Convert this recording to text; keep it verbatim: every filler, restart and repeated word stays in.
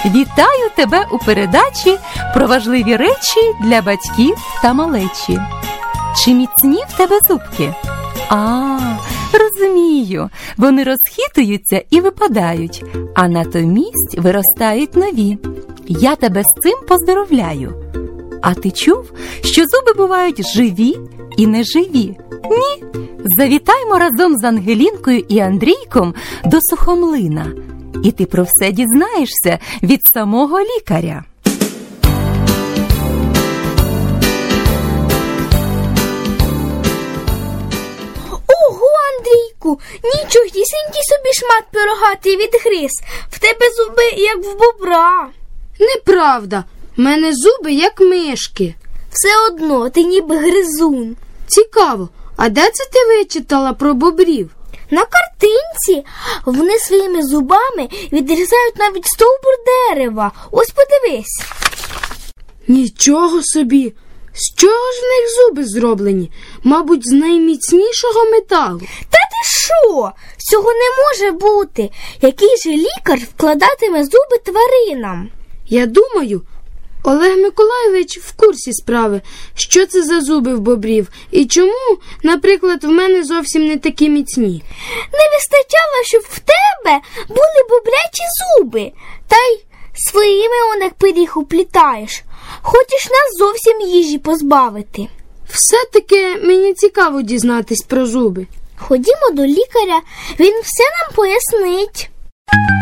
Вітаю тебе у передачі про важливі речі для батьків та малечі. Чи міцні в тебе зубки? А, розумію, вони розхитуються і випадають, а натомість виростають нові. Я тебе з цим поздоровляю. А ти чув, що зуби бувають живі і неживі? Ні. Завітаймо разом з Ангелінкою і Андрійком до сухомлина. І ти про все дізнаєшся від самого лікаря. Ого, Андрійку, нічогісінький собі шмат пирога ти відгриз. В тебе зуби, як в бобра. Неправда, в мене зуби, як мишки. Все одно, ти ніби гризун. Цікаво, а де це ти вичитала про бобрів? На картинці. Вони своїми зубами відрізають навіть стовбур дерева. Ось подивись. Нічого собі! З чого ж в них зуби зроблені? Мабуть, з найміцнішого металу. Та ти що? Цього не може бути. Який же лікар вкладатиме зуби тваринам? Я думаю, Олег Миколайович в курсі справи, що це за зуби в бобрів і чому, наприклад, в мене зовсім не такі міцні. Не вистачало, щоб в тебе були бобрячі зуби. Та й своїми он як пиріг уплітаєш. Хочеш нас зовсім їжі позбавити. Все-таки мені цікаво дізнатись про зуби. Ходімо до лікаря, він все нам пояснить.